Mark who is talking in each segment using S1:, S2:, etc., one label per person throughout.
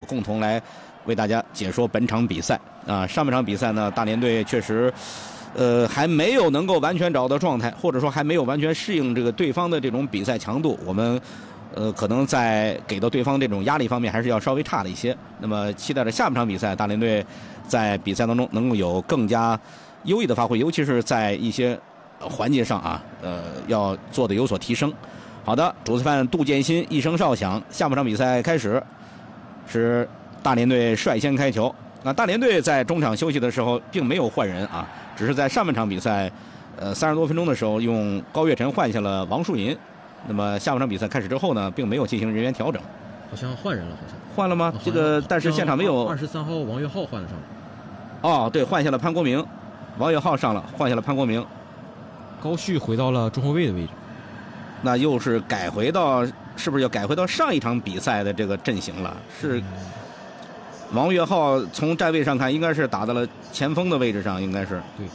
S1: 共同来为大家解说本场比赛啊。上半场比赛呢，大连队确实。还没有能够完全找到状态，或者说还没有完全适应这个对方的这种比赛强度。我们可能在给到对方这种压力方面还是要稍微差了一些。那么期待着下半场比赛，大连队在比赛当中能够有更加优异的发挥，尤其是在一些环节上啊，要做的有所提升。好的，主裁判杜建新一声哨响，下半场比赛开始，是大连队率先开球。那大连队在中场休息的时候并没有换人啊，只是在上半场比赛30多分钟的时候用高跃晨换下了王树银。那么下半场比赛开始之后呢，并没有进行人员调整。
S2: 好像换人了，好像
S1: 换了吗？这个但是现场没有。
S2: 23号王岳浩换了上来。
S1: 哦，对，换下了潘国明，王岳浩上了，换下了潘国明。
S2: 高旭回到了中后卫的位置。
S1: 那又是改回到，是不是要改回到上一场比赛的这个阵型了？是。王岳浩从站位上看，应该是打到了前锋的位置上，应该是。
S2: 对。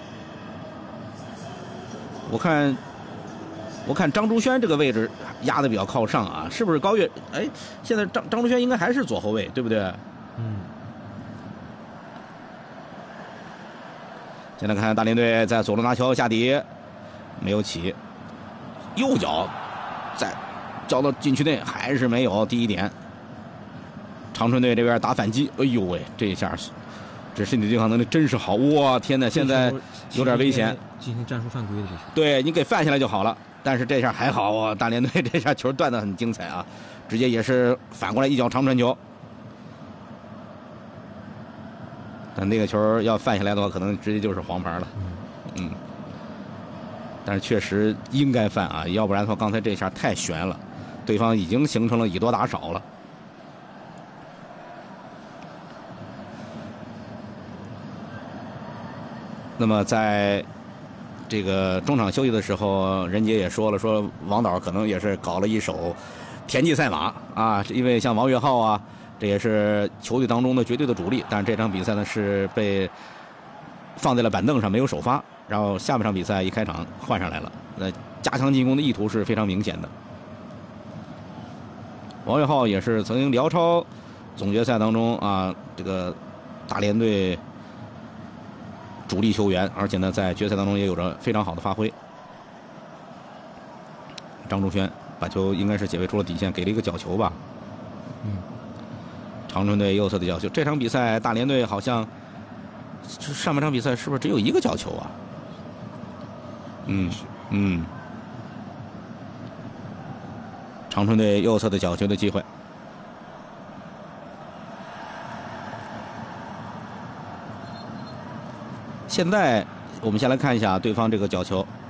S1: 我看张竹轩这个位置压的比较靠上啊，是不是高跃？哎，现在张竹轩应该还是左后卫，对不对？
S2: 嗯。
S1: 现在看大连队在左路拿球下底，没有起，右脚再交到禁区内还是没有第一点。长春队这边打反击，哎呦喂，这一下，这身体对抗能力真是好！哇，天哪，现在有点危险，
S2: 进行战术犯规的这是。
S1: 对你给犯下来就好了，但是这下还好啊，大连队这下球断得很精彩啊，直接也是反过来一脚长传球。但那个球要犯下来的话，可能直接就是黄牌了。嗯。但是确实应该犯啊，要不然的话，刚才这下太悬了，对方已经形成了以多打少了。那么在这个中场休息的时候，任杰也说了，说王导可能也是搞了一手田忌赛马啊，因为像王岳浩啊，这也是球队当中的绝对的主力，但是这场比赛呢是被放在了板凳上，没有首发，然后下半场比赛一开场换上来了，加强进攻的意图是非常明显的。王岳浩也是曾经辽超总决赛当中啊，这个大连队主力球员，而且呢，在决赛当中也有着非常好的发挥。张竹轩把球应该是解围出了底线，给了一个角球吧。长春队右侧的角球。这场比赛大连队好像上半场比赛是不是只有一个角球啊？长春队右侧的角球的机会。现在我们先来看一下对方这个角球，